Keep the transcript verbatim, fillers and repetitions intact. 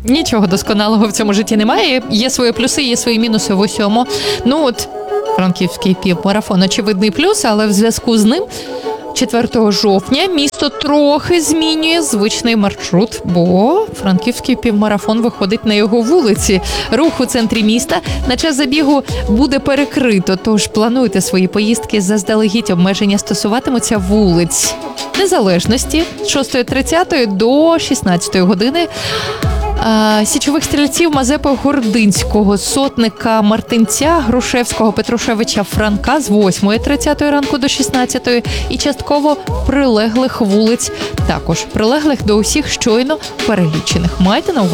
Нічого досконалого в цьому житті немає. Є свої плюси, є свої мінуси в усьому. Ну от, франківський півмарафон очевидний плюс, але в зв'язку з ним четвертого жовтня місто трохи змінює звичний маршрут, бо франківський півмарафон виходить на його вулиці. Рух у центрі міста на час забігу буде перекрито, тож плануйте свої поїздки заздалегідь. Обмеження стосуватимуться вулиць Незалежності з шостої тридцять до шістнадцятої години. Січових стрільців Мазепи Гординського, Сотника Мартинця, Грушевського, Петрушевича, Франка з восьмої тридцять ранку до шістнадцятої і частково прилеглих вулиць, також прилеглих до усіх щойно перелічених. Майте на увазі.